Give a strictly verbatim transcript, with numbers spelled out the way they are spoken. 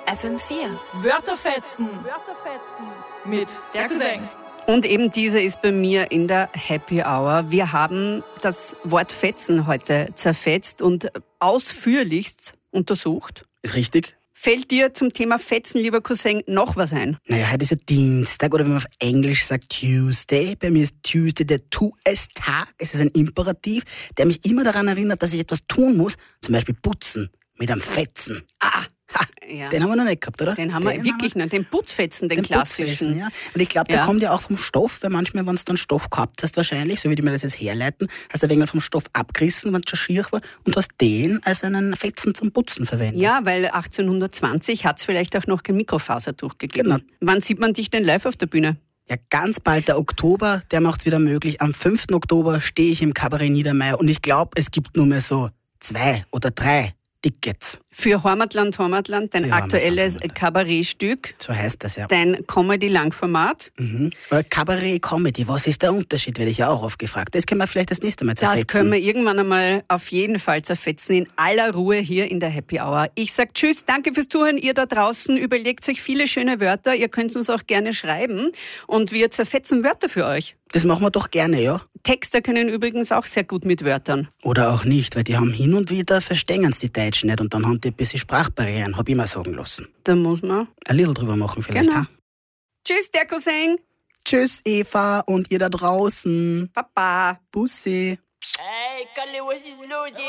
F M vier. Wörterfetzen. Mit der Cousin. Und eben diese ist bei mir in der Happy Hour. Wir haben das Wort Fetzen heute zerfetzt und ausführlichst untersucht. Ist richtig? Fällt dir zum Thema Fetzen, lieber Cousin, noch was ein? Naja, heute ist ja Dienstag oder wie man auf Englisch sagt, Tuesday. Bei mir ist Tuesday der Tu-es-Tag. Es ist ein Imperativ, der mich immer daran erinnert, dass ich etwas tun muss. Zum Beispiel putzen mit einem Fetzen. Ah, Ha, ja. Den haben wir noch nicht gehabt, oder? Den haben wir wirklich noch, den Putzfetzen, den, Den klassischen. Putzfetzen, ja. Und ich glaube, der Ja. kommt ja auch vom Stoff, weil manchmal, wenn du dann Stoff gehabt hast, wahrscheinlich, so würde ich mir das jetzt herleiten, hast du ein wenig vom Stoff abgerissen, wenn es schon schier war, und hast den als einen Fetzen zum Putzen verwendet. Ja, weil achtzehnhundertzwanzig hat es vielleicht auch noch kein Mikrofasertuch gegeben. Genau. Wann sieht man dich denn live auf der Bühne? Ja, ganz bald der Oktober, der macht es wieder möglich. Am fünften Oktober stehe ich im Kabarett Niedermeyer und ich glaube, es gibt nur mehr so zwei oder drei Tickets. Für Heimatland, Heimatland, dein Für Heimatland, aktuelles Heimatland. Kabarettstück, So heißt das ja. dein Comedy-Langformat. Mhm. Oder Kabarett-Comedy, was ist der Unterschied, werde ich ja auch oft gefragt. Das können wir vielleicht das nächste Mal Das zerfetzen. können wir irgendwann einmal auf jeden Fall zerfetzen, in aller Ruhe hier in der Happy Hour. Ich sag Tschüss, danke fürs Zuhören, ihr da draußen. Überlegt euch viele schöne Wörter, ihr könnt uns auch gerne schreiben und wir zerfetzen Wörter für euch. Das machen wir doch gerne, ja. Texter können übrigens auch sehr gut mit Wörtern. Oder auch nicht, weil die haben hin und wieder verstehen sie die Deutschen nicht und dann haben die ein bisschen Sprachbarrieren, hab ich mir sagen lassen. Da muss man. Ein little drüber machen vielleicht, Genau. ha? Tschüss, der Cousin. Tschüss, Eva und ihr da draußen. Baba. Bussi. Hey, Kalle, was ist los hier?